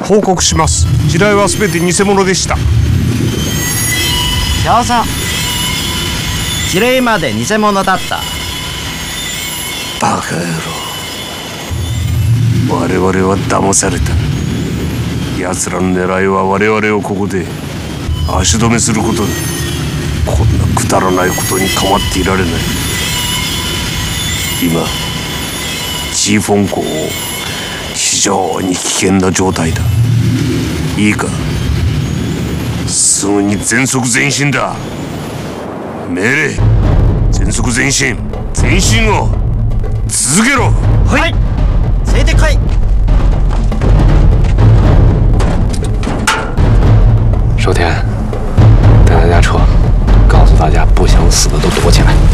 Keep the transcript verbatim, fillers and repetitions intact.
報告します。地雷は全て偽物でした。 そうそう、地雷まで偽物だった。 バカ野郎、我々は騙された。奴らの狙いは我々をここで足止めすることだ。こんなくだらないことに構っていられない。今ジーフォン港非常に危険な状態だ。いいか、すぐに全速前進だ。命令、全速前進。前進を続けろ。 はい、ついてこい。 守田，带大家撤，告诉大家不想死的都躲起来。